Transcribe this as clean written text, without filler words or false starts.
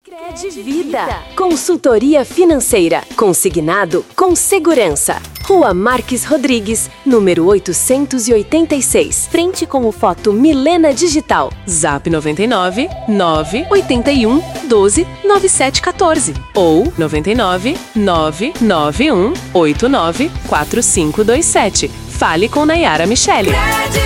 Credivída. Consultoria financeira. Consignado com segurança. Rua Marques Rodrigues, número 886. Frente com o Foto Milena Digital. Zap 99 981 12 9714 ou 99 991 89 4527. Fale com Nayara Michele.